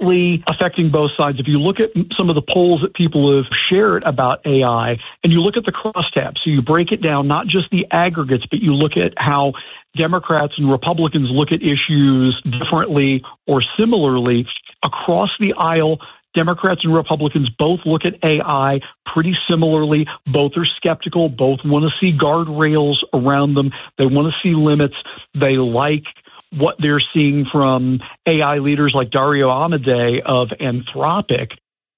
definitely affecting both sides. If you look at some of the polls that people have shared about AI, and you look at the crosstabs, so you break it down, not just the aggregates, but you look at how Democrats and Republicans look at issues differently or similarly across the aisle. Democrats and Republicans both look at AI pretty similarly. Both are skeptical. Both want to see guardrails around them. They want to see limits. They like what they're seeing from AI leaders like Dario Amodei of Anthropic.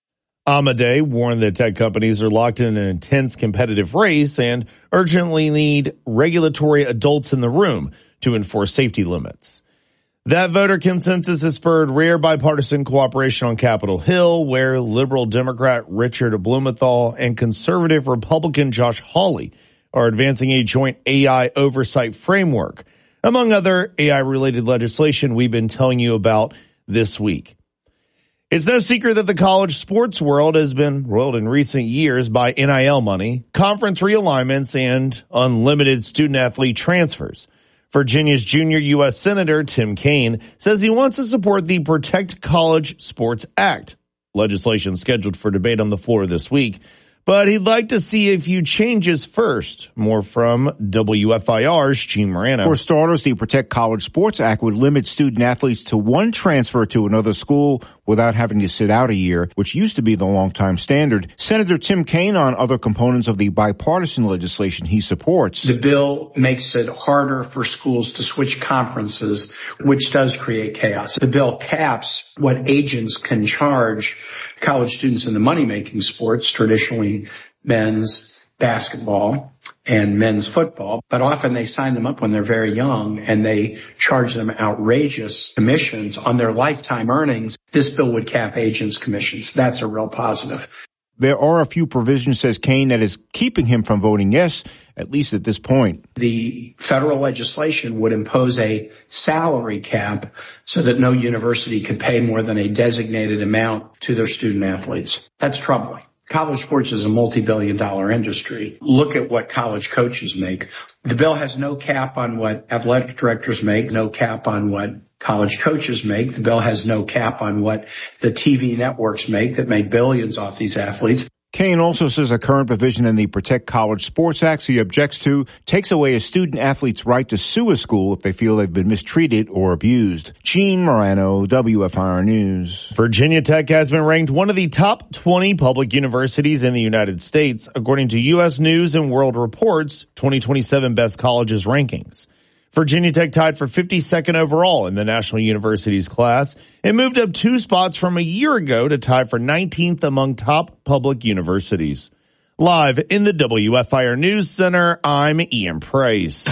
Amodei warned that tech companies are locked in an intense competitive race and urgently need regulatory adults in the room to enforce safety limits. That voter consensus has spurred rare bipartisan cooperation on Capitol Hill, where liberal Democrat Richard Blumenthal and conservative Republican Josh Hawley are advancing a joint AI oversight framework, among other AI-related legislation we've been telling you about this week. It's no secret that the college sports world has been roiled in recent years by NIL money, conference realignments, and unlimited student-athlete transfers. Virginia's junior U.S. Senator Tim Kaine says he wants to support the Protect College Sports Act, legislation scheduled for debate on the floor this week, but he'd like to see a few changes first. More from WFIR's Gene Morano. For starters, the Protect College Sports Act would limit student athletes to one transfer to another school without having to sit out a year, which used to be the longtime standard. Senator Tim Kaine on other components of the bipartisan legislation he supports. The bill makes it harder for schools to switch conferences, which does create chaos. The bill caps what agents can charge college students in the money-making sports, traditionally men's basketball and men's football, but often they sign them up when they're very young and they charge them outrageous commissions on their lifetime earnings. This bill would cap agents' commissions. That's a real positive. There are a few provisions, says Kaine, that is keeping him from voting yes, at least at this point. The federal legislation would impose a salary cap so that no university could pay more than a designated amount to their student athletes. That's troubling. College sports is a multi-billion-dollar industry. Look at what college coaches make. The bill has no cap on what athletic directors make, no cap on what college coaches make. The bill has no cap on what the TV networks make that make billions off these athletes. Kaine also says a current provision in the Protect College Sports Act he objects to takes away a student-athlete's right to sue a school if they feel they've been mistreated or abused. Gene Morano, WFIR News. Virginia Tech has been ranked one of the top 20 public universities in the United States, according to U.S. News and World Report's 2027 Best Colleges rankings. Virginia Tech tied for 52nd overall in the National Universities class and moved up 2 spots from a year ago to tie for 19th among top public universities. Live in the WFIR News Center, I'm Ian Price.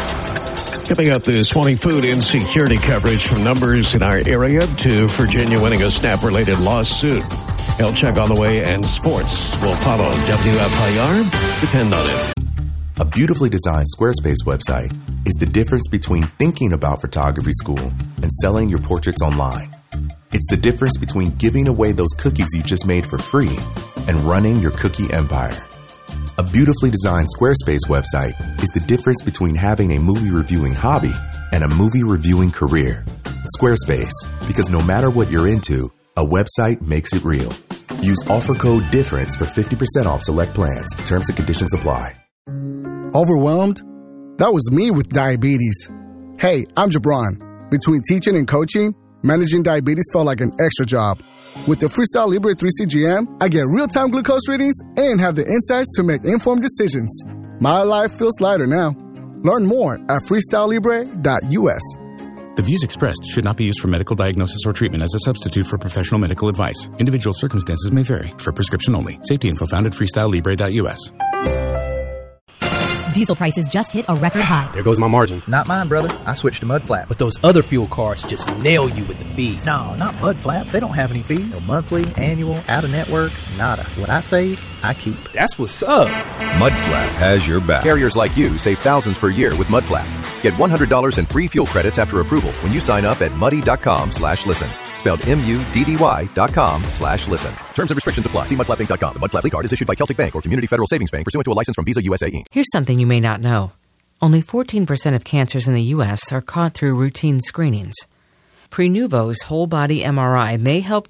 Coming up, the swelling food insecurity coverage from numbers in our area to Virginia winning a SNAP-related lawsuit. Health check on the way, and sports will follow. WFIR, depend on it. A beautifully designed Squarespace website is the difference between thinking about photography school and selling your portraits online. It's the difference between giving away those cookies you just made for free and running your cookie empire. A beautifully designed Squarespace website is the difference between having a movie reviewing hobby and a movie reviewing career. Squarespace, because no matter what you're into, a website makes it real. Use offer code DIFFERENCE for 50% off select plans. Terms and conditions apply. Overwhelmed? That was me with diabetes. Hey, I'm Jabron. Between teaching and coaching, managing diabetes felt like an extra job. With the Freestyle Libre 3 CGM, I get real-time glucose readings and have the insights to make informed decisions. My life feels lighter now. Learn more at freestylelibre.us. The views expressed should not be used for medical diagnosis or treatment as a substitute for professional medical advice. Individual circumstances may vary. For prescription only. Safety info found at freestylelibre.us. Diesel prices just hit a record high. There goes my margin. Not mine, brother. I switched to Mudflap. But those other fuel cards just nail you with the fees. No, not Mudflap. They don't have any fees. No monthly, annual, out-of-network, nada. What I save, I keep. That's what's up. Mudflap has your back. Carriers like you save thousands per year with Mudflap. Get $100 in free fuel credits after approval when you sign up at muddy.com/listen. Spelled MUDDY.com/listen. Terms and restrictions apply. See mudflappinc.com. The Mudflap card is issued by Celtic Bank or Community Federal Savings Bank pursuant to a license from Visa USA Inc. Here's something you may not know. Only 14% of cancers in the U.S. are caught through routine screenings. Prenuvo's whole body MRI may help